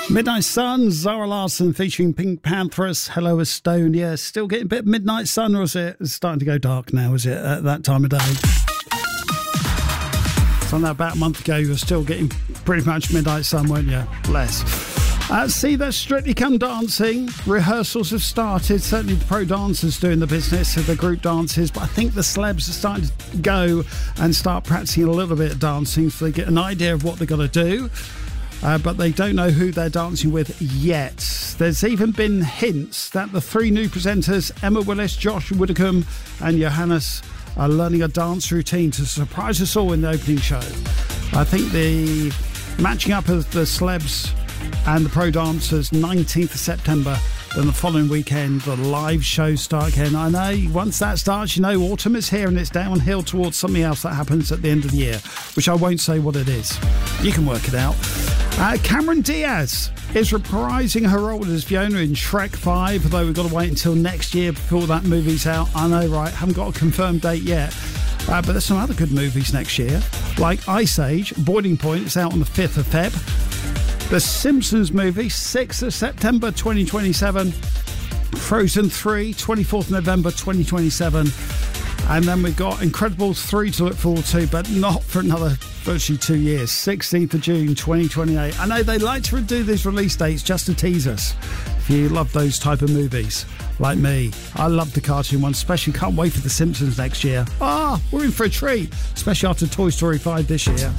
Midnight Sun, Zara Larsson featuring Pink Panthers, Hello Estonia. Still getting a bit of Midnight Sun, or is it starting to go dark now, is it, at that time of day? So about a month ago, you were still getting pretty much Midnight Sun, weren't you? Bless. See, that's Strictly Come Dancing. Rehearsals have started. Certainly the pro dancers doing the business of the group dances, but I think the celebs are starting to go and start practicing a little bit of dancing so they get an idea of what they're going to do. But they don't know who they're dancing with yet. There's even been hints that the three new presenters, Emma Willis, Josh Widdicombe and Johannes, are learning a dance routine to surprise us all in the opening show. I think the matching up of the celebs and the pro dancers, 19th of September, then the following weekend the live shows start again. I know once that starts, you know autumn is here and it's downhill towards something else that happens at the end of the year, which I won't say what it is. You can work it out. Cameron Diaz is reprising her role as Fiona in Shrek 5, although we've got to wait until next year before that movie's out. I know, right? Haven't got a confirmed date yet. But there's some other good movies next year, like Ice Age, Boiling Point, is out on the 5th of Feb. The Simpsons movie, 6th of September 2027. Frozen 3, 24th November 2027. And then we've got Incredibles 3 to look forward to, but not for another virtually 2 years. 16th of June 2028. I know they like to do these release dates just to tease us. If you love those type of movies, like me, I love the cartoon ones, especially can't wait for The Simpsons next year. We're in for a treat, especially after Toy Story 5 this year.